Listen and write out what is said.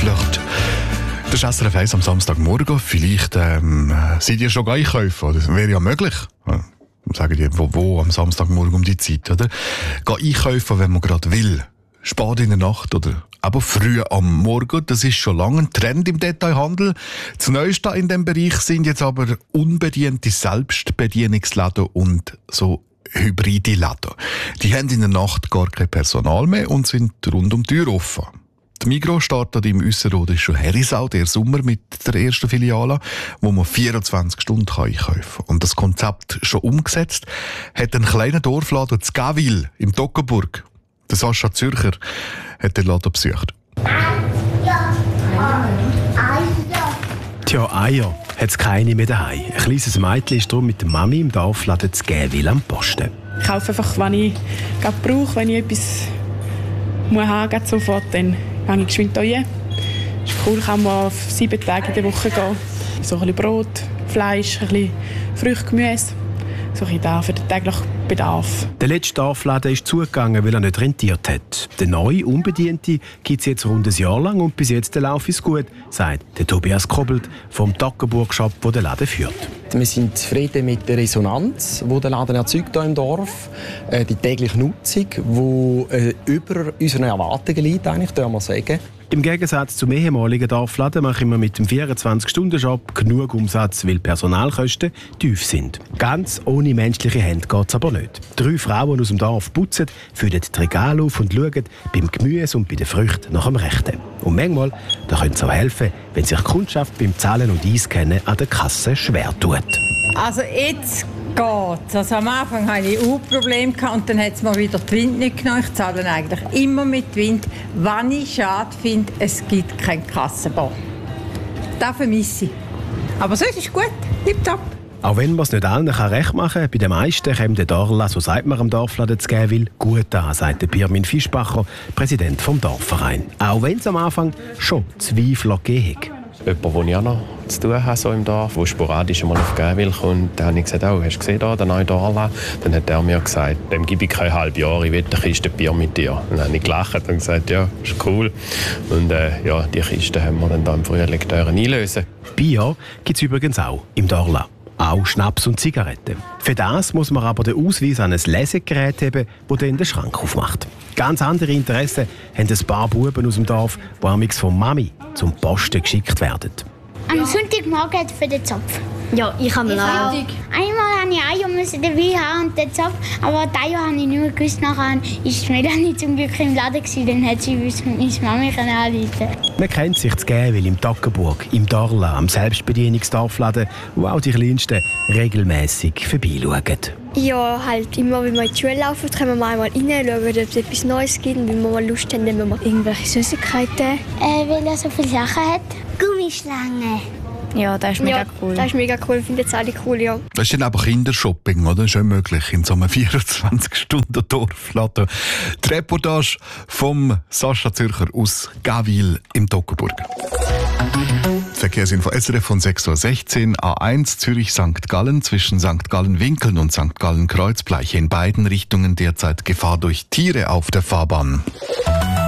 Dorfladen. Das ist SRF 1 am Samstagmorgen. Vielleicht seid ihr schon einkaufen. Das wäre ja möglich. Sagen die, wo am Samstagmorgen um die Zeit, oder? Geh einkaufen, wenn man gerade will. Spät in der Nacht oder aber früh am Morgen. Das ist schon lange ein Trend im Detailhandel. Das Neueste in diesem Bereich sind jetzt aber unbediente Selbstbedienungsläden und so hybride Läden. Die haben in der Nacht gar kein Personal mehr und sind rund um die Tür offen. Die Migros startet im Üsserrodischen Herisau der Sommer mit der ersten Filiale, wo man 24 Stunden einkaufen kann. Und das Konzept schon umgesetzt hat ein kleiner Dorfladen in Gawil im Toggenburg. Der Sascha Zürcher hat den Laden besucht. Tja, Eier hat es keine mehr daheim. Ein kleines Mädchen ist darum mit der Mami im Dorfladen zu Gawil am Posten. Ich kaufe einfach, wenn ich gerade brauche, wenn ich etwas haben muss, sofort, dann gehe ich geschwind rein. Das ist cool, kann man auf 7 Tage in der Woche gehen. So ein bisschen Brot, Fleisch, ein bisschen Früchte, Gemüse. So ein bisschen da für den täglichen Bedarf. Der letzte Dorfladen ist zugegangen, weil er nicht rentiert hat. Der neue, unbediente gibt es jetzt rund ein Jahr lang und bis jetzt läuft es gut, sagt der Tobias Kobelt vom Toggenburg-Shop, der den Laden führt. Wir sind zufrieden mit der Resonanz, die der Laden erzeugt hier im Dorf. Die tägliche Nutzung, die über unseren Erwartungen liegt, eigentlich, darf man sagen. Im Gegensatz zum ehemaligen Dorfladen machen wir mit dem 24-Stunden-Shop genug Umsatz, weil Personalkosten tief sind. Ganz ohne menschliche Hände geht es aber nicht. 3 Frauen aus dem Dorf putzen, füllen die Regale auf und schauen beim Gemüse und bei den Früchten nach dem Rechten. Und manchmal können sie auch helfen, wenn sich die Kundschaft beim Zahlen und Einscannen an der Kasse schwer tut. Also jetzt geht's. Also am Anfang hatte ich auch Probleme und dann hat es mir wieder die Wind nicht genommen. Ich zahle eigentlich immer mit Wind. Was ich schade finde, es gibt keinen Kassenbon. Das vermisse ich. Aber sonst ist gut, tipptopp. Auch wenn man es nicht allen recht machen kann, bei den meisten kommt der Dorla, so sagt man am Dorfladen zu Gawil, gut an, sagt der Pirmin Fischbacher, Präsident vom Dorfverein. Auch wenn es am Anfang schon Zweifel gegeben hat. Jemand, den ich auch noch zu tun habe so im Dorf, der sporadisch einmal auf Gawil kommt, dann habe ich gesagt, hast du gesehen, den neuen Dorla? Dann hat er mir gesagt, dem gebe ich kein halbes Jahr, ich will eine Kiste Bier mit dir. Dann habe ich gelacht und gesagt, ja, ist cool. Und die Kiste haben wir dann da im Frühling einlösen. Bier gibt es übrigens auch im Dorla. Auch Schnaps und Zigaretten. Für das muss man aber den Ausweis an ein Lesegerät haben, das dann den Schrank aufmacht. Ganz andere Interessen haben ein paar Buben aus dem Dorf, die amigs von Mami zum Posten geschickt werden. Am Sonntagmorgen für den Zopf. Ja, ich habe auch. Einmal musste ich Eier dabei haben und den Zopf, aber die Eier habe ich nicht mehr gewusst. Nachher war Melanie zum Glück im Laden, dann hat sie meine Mami anrufen. Man kennt sich zu Gawil im Toggenburg, im Dorla, am Selbstbedienungsdorfladen, wo auch die Kleinsten regelmässig vorbeischauen. Ja, halt immer, wenn wir in die Schule laufen, können wir mal einmal rein, schauen, ob es etwas Neues gibt. Und wenn wir mal Lust haben, nehmen wir irgendwelche Süßigkeiten. Weil er so viele Sachen hat. Gummischlange. Ja, das ist mega cool. Das ist mega cool, ich finde jetzt alle cool, ja. Das ist dann aber Kindershopping, oder? Das ist möglich in so einem 24-Stunden-Dorfladen. Die Reportage vom Sascha Zürcher aus Gawil im Toggenburg. Verkehrsinfo SRF von 6.16 Uhr, A1 Zürich-St. Gallen zwischen St. Gallen-Winkeln und St. Gallen-Kreuzbleiche in beiden Richtungen derzeit Gefahr durch Tiere auf der Fahrbahn.